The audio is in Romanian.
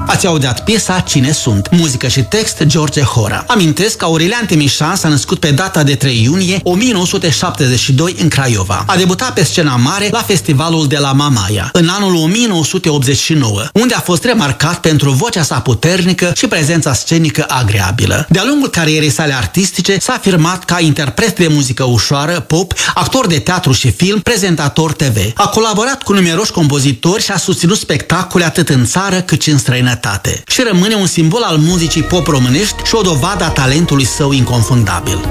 Ați audiat piesa Cine sunt? Muzică și text George Hora. Amintesc că Aurelian Timișan s-a născut pe data de 3 iunie 1972 în Craiova. A debutat pe scena mare la festivalul de la Mamaia în anul 1989, unde a fost remarcat pentru vocea sa puternică și prezența scenică agreabilă. De-a lungul carierei sale artistice s-a afirmat ca interpret de muzică ușoară, pop, actor de teatru și film, prezentator TV. A colaborat cu numeroși compozitori și a susținut spectacole atât în țară cât și în străinătate. Și rămâne un simbol al muzicii pop românești și o dovadă a talentului său inconfundabil.